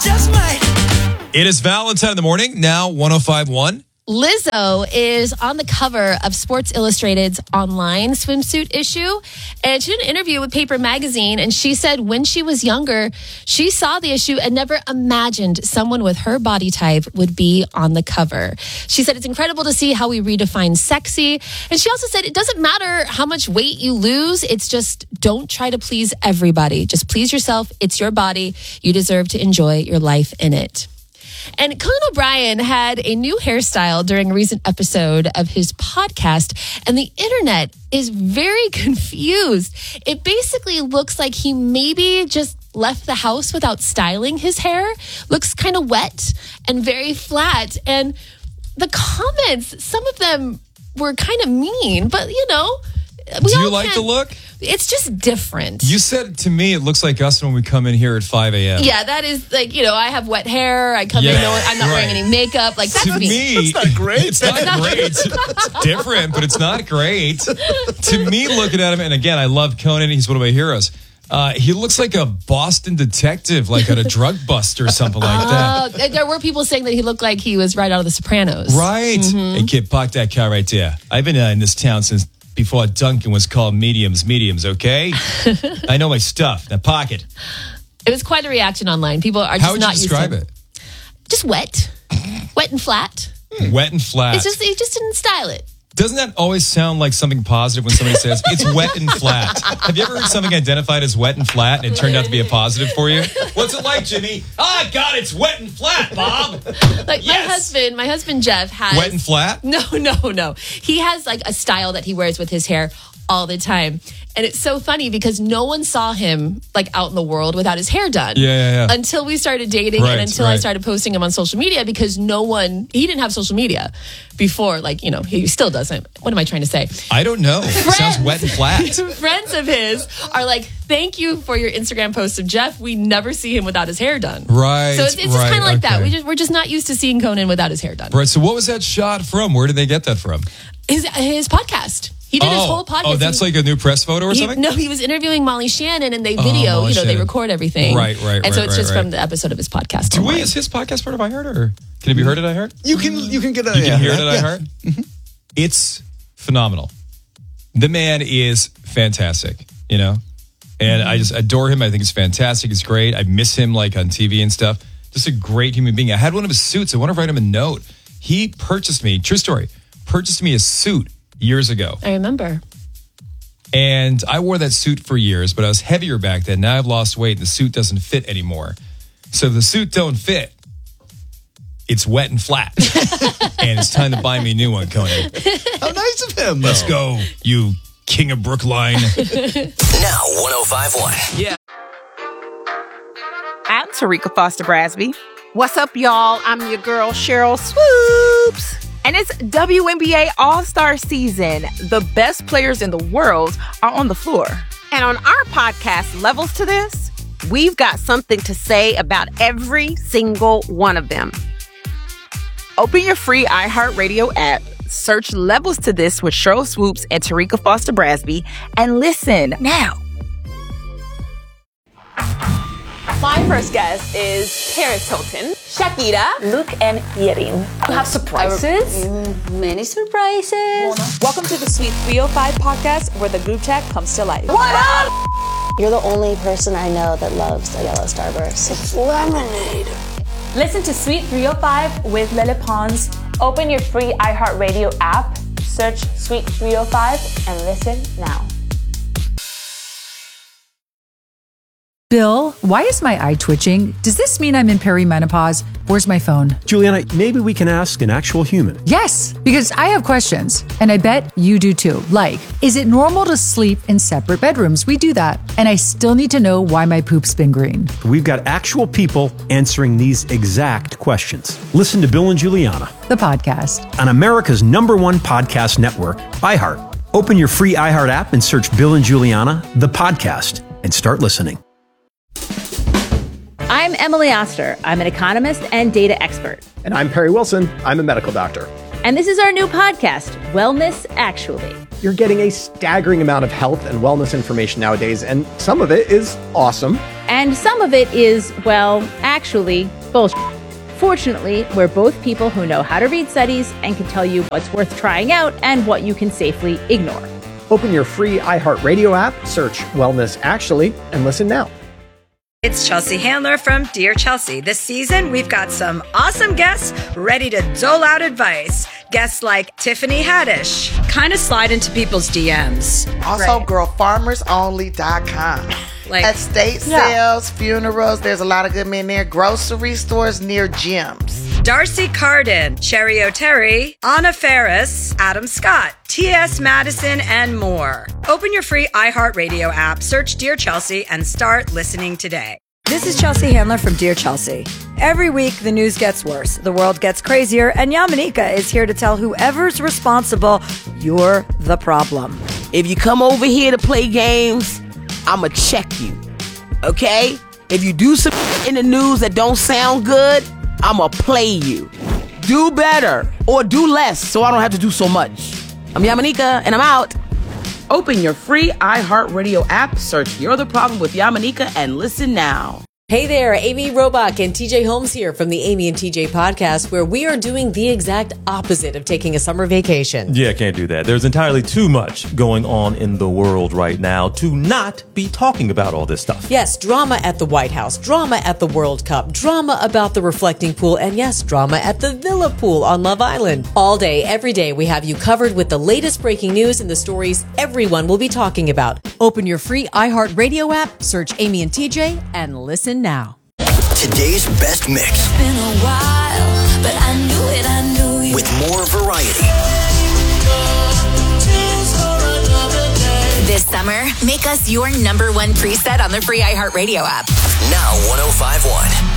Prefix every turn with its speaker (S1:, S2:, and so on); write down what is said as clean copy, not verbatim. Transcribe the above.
S1: just might.
S2: It is Valentine in the morning, now 105.1.
S3: Lizzo is on the cover of Sports Illustrated's online swimsuit issue, and she did an interview with Paper Magazine, and she said when she was younger, she saw the issue and never imagined someone with her body type would be on the cover. She said it's incredible to see how we redefine sexy, and she also said it doesn't matter how much weight you lose, it's just don't try to please everybody. Just please yourself. It's your body. You deserve to enjoy your life in it. And Conan O'Brien had a new hairstyle during a recent episode of his podcast, and the internet is very confused. It basically looks like he maybe just left the house without styling his hair. Looks kind of wet and very flat. And the comments, some of them were kind of mean, but you know.
S2: Do you like the look?
S3: It's just different.
S2: You said to me it looks like us when we come in here at 5 a.m.
S3: Yeah, that is like, you know, I have wet hair. I come in, I'm not wearing any makeup. Like, that's
S2: to me.
S4: That's not great.
S2: It's not great. It's different, but it's not great. To me, looking at him, and again, I love Conan. He's one of my heroes. He looks like a Boston detective, like at a drug bust or something like that.
S3: There were people saying that he looked like he was right out of The Sopranos.
S2: Right. Hey, kid, park that car right there. I've been in this town since before Duncan was called mediums, okay? I know my stuff. Now park it.
S3: It was quite a reaction online. People are just
S2: How would you
S3: not used
S2: describe
S3: to
S2: it?
S3: Just wet. Wet and flat.
S2: Wet and flat.
S3: It's just, he just didn't style it.
S2: Doesn't that always sound like something positive when somebody says, it's wet and flat? Have you ever heard something identified as wet and flat and it turned out to be a positive for you? What's it like, Jimmy? Oh, God, it's wet and flat, Bob.
S3: Like
S2: yes.
S3: my husband Jeff has...
S2: Wet and flat?
S3: No. He has like a style that he wears with his hair all the time. And it's so funny because no one saw him like out in the world without his hair done.
S2: Yeah.
S3: Until we started dating and until I started posting him on social media because he didn't have social media before. Like, you know, he still doesn't. What am I trying to say?
S2: I don't know. It sounds wet and flat.
S3: Friends of his are like, thank you for your Instagram post of Jeff. We never see him without his hair done.
S2: Right.
S3: So it's just kind of like that. We're just not used to seeing Conan without his hair done.
S2: Right. So what was that shot from? Where did they get that from?
S3: His podcast. He did his whole podcast.
S2: Oh, that's like a new press photo or something?
S3: No, he was interviewing Molly Shannon and they video, they record everything.
S2: Right.
S3: And so it's just from the episode of his podcast.
S2: Is his podcast part of iHeart or can it be heard at iHeart?
S4: You can get a...
S2: You can hear it at iHeart? Mm-hmm. It's phenomenal. The man is fantastic, you know? And I just adore him. I think it's fantastic. It's great. I miss him like on TV and stuff. Just a great human being. I had one of his suits. I want to write him a note. He purchased me, true story, a suit years ago.
S3: I remember.
S2: And I wore that suit for years, but I was heavier back then. Now I've lost weight and the suit doesn't fit anymore. So if the suit don't fit, it's wet and flat. And it's time to buy me a new one, Conan.
S4: How nice of him, though.
S2: Let's go, you king of Brookline.
S1: Now 105.1.
S2: Yeah.
S5: I'm Tarika Foster Brasby. What's up, y'all? I'm your girl, Cheryl Swoops. And it's WNBA All-Star season. The best players in the world are on the floor. And on our podcast, Levels to This, we've got something to say about every single one of them. Open your free iHeartRadio app, search Levels to This with Cheryl Swoops and Tarika Foster Brasby, and listen now.
S6: My first guest is Paris Hilton, Shakira, Luke, and Yerin. You have surprises?
S7: Many surprises.
S6: Welcome to the Sweet 305 podcast, where the group chat comes to life.
S7: What up? You're the only person I know that loves a yellow starburst. It's lemonade.
S6: Listen to Sweet 305 with Lele Pons. Open your free iHeartRadio app, search Sweet 305, and listen now.
S8: Bill, why is my eye twitching? Does this mean I'm in perimenopause? Where's my phone?
S9: Juliana, maybe we can ask an actual human.
S8: Yes, because I have questions, and I bet you do too. Like, is it normal to sleep in separate bedrooms? We do that. And I still need to know why my poop's been green.
S9: We've got actual people answering these exact questions. Listen to Bill and Juliana,
S8: the podcast,
S9: on America's #1 podcast network, iHeart. Open your free iHeart app and search Bill and Juliana, the podcast, and start listening.
S10: I'm Emily Oster. I'm an economist and data expert.
S11: And I'm Perry Wilson. I'm a medical doctor.
S1: And this is our new podcast, Wellness Actually.
S10: You're getting a staggering amount of health and wellness information nowadays, and some of it is awesome.
S1: And some of it is, well, actually, bullshit. Fortunately, we're both people who know how to read studies and can tell you what's worth trying out and what you can safely ignore.
S10: Open your free iHeartRadio app, search Wellness Actually, and listen now.
S11: It's Chelsea Handler from Dear Chelsea. This season, we've got some awesome guests ready to dole out advice. Guests like Tiffany Haddish, kind of slide into people's DMs.
S12: Also, girlfarmersonly.com.
S11: Like
S12: estate sales, funerals, there's a lot of good men there. Grocery stores near gyms.
S11: Darcy Carden, Cherry O'Terry, Anna Ferris, Adam Scott, T.S. Madison, and more. Open your free iHeartRadio app, search Dear Chelsea, and start listening today.
S13: This is Chelsea Handler from Dear Chelsea. Every week, the news gets worse, the world gets crazier, and Yamanika is here to tell whoever's responsible, you're the problem.
S14: If you come over here to play games, I'ma check you, okay? If you do some in the news that don't sound good, I'ma play you. Do better or do less so I don't have to do so much. I'm Yamanika and I'm out. Open your free iHeartRadio app, search You're the Problem with Yamanika, and listen now.
S15: Hey there, Amy Robach and TJ Holmes here from the Amy and TJ podcast, where we are doing the exact opposite of taking a summer vacation.
S16: Yeah, can't do that. There's entirely too much going on in the world right now to not be talking about all this stuff.
S15: Yes, drama at the White House, drama at the World Cup, drama about the reflecting pool, and yes, drama at the Villa pool on Love Island. All day, every day, we have you covered with the latest breaking news and the stories everyone will be talking about. Open your free iHeartRadio app, search Amy and TJ, and listen now.
S17: Today's best mix.
S18: It's been a while, but I knew you.
S17: With more variety.
S18: This summer, make us your #1 preset on the free iHeartRadio app.
S17: Now 105.1.